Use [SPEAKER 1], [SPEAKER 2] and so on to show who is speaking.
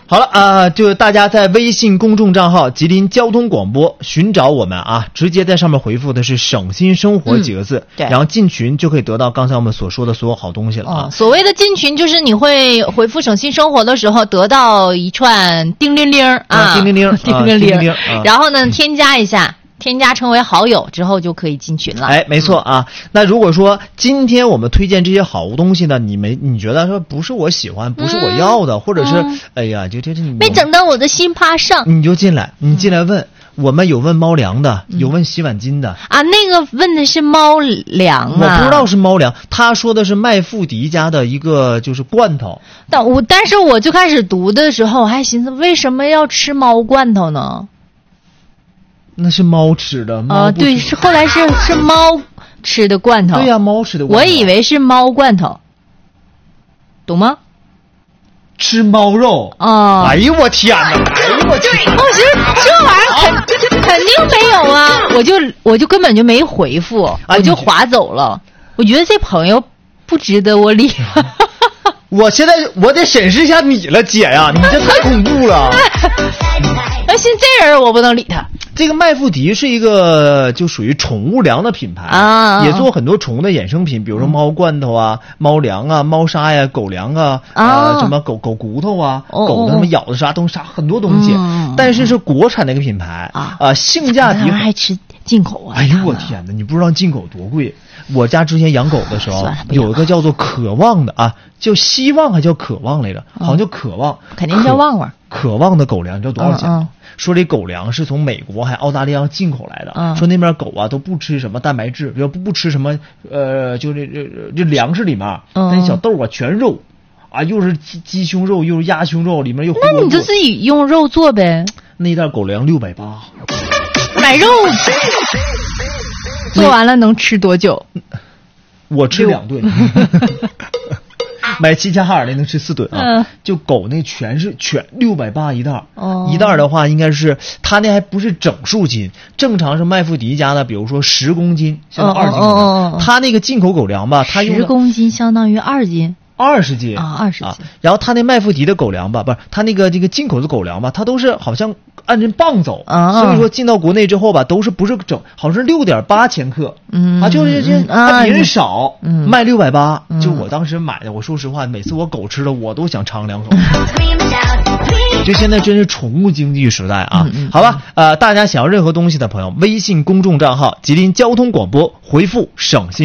[SPEAKER 1] 好了就大家在微信公众账号吉林交通广播寻找我们啊，直接在上面回复的是省心生活几个字，
[SPEAKER 2] 对，
[SPEAKER 1] 然后进群就可以得到刚才我们所说的所有好东西了啊。
[SPEAKER 2] 所谓的进群就是你会回复省心生活的时候得到一串叮铃铃啊，
[SPEAKER 1] 叮铃铃，
[SPEAKER 2] 叮铃铃，然后呢添加一下。添加成为好友之后就可以进群了。
[SPEAKER 1] 哎，没错啊。那如果说今天我们推荐这些好东西呢，你觉得说不是我喜欢，不是我要的，或者是哎呀，就这你
[SPEAKER 2] 没整到我的心趴上，
[SPEAKER 1] 你就进来问。我们有问猫粮的，有问洗碗巾的
[SPEAKER 2] 啊。那个问的是猫粮啊，
[SPEAKER 1] 我不知道是猫粮，他说的是麦富迪家的一个就是罐头。
[SPEAKER 2] 但是我就开始读的时候，我还寻思为什么要吃猫罐头呢？
[SPEAKER 1] 那是猫吃的
[SPEAKER 2] 对，是后来是猫吃的罐头。
[SPEAKER 1] 对呀，猫吃的罐头。
[SPEAKER 2] 我以为是猫罐头，懂吗？
[SPEAKER 1] 吃猫肉啊！哎呦我天哪！哎呦我天！
[SPEAKER 2] 我觉得这玩意儿肯定没有啊！我就根本就没回复，我就划走了。我觉得这朋友不值得我理。
[SPEAKER 1] 我现在我得审视一下你了，姐呀，你这太恐怖了。
[SPEAKER 2] 现在这人我不能理他。
[SPEAKER 1] 这个麦富迪是一个就属于宠物粮的品牌
[SPEAKER 2] 啊，
[SPEAKER 1] 也做很多宠物的衍生品，比如说猫罐头啊、猫粮啊、猫砂呀、狗粮啊，什么狗骨头啊、狗的什么咬的啥东西啥很多东西，但是是国产的一个品牌啊，性价比
[SPEAKER 2] 还吃进口啊！
[SPEAKER 1] 哎呦我天哪，你不知道进口多贵。我家之前养狗的时候有一个叫做渴望的啊，叫希望还叫渴望来着，好像叫渴望，
[SPEAKER 2] 肯定叫旺旺。
[SPEAKER 1] 渴望的狗粮你知道多少钱吗？说这狗粮是从美国还澳大利亚进口来的，说那边狗啊都不吃什么蛋白质，不吃什么就这粮食里面那小豆啊全肉啊，又是鸡胸肉又是鸭胸肉，里面又
[SPEAKER 2] 那你就自己用肉做呗。
[SPEAKER 1] 那一袋狗粮680，
[SPEAKER 2] 买肉做完了能吃多久？
[SPEAKER 1] 我吃2顿。买齐齐哈尔的能吃4顿啊！就狗那全680一袋，一袋的话应该是它那还不是整数斤，正常是麦富迪家的，比如说10公斤，相当于2斤。它那个进口狗粮吧，它用
[SPEAKER 2] 10公斤相当于2斤。
[SPEAKER 1] 20斤
[SPEAKER 2] 啊，20斤。
[SPEAKER 1] 然后他那麦富迪的狗粮吧，不是他那个这个进口的狗粮吧，它都是好像按人磅走，所以说进到国内之后吧，都是不是整，好像是6.8千克，就是它比人少，卖680。就我当时买的，我说实话，每次我狗吃了，我都想尝2口。就现在真是宠物经济时代啊！好吧，大家想要任何东西的朋友，微信公众账号吉林交通广播回复省心。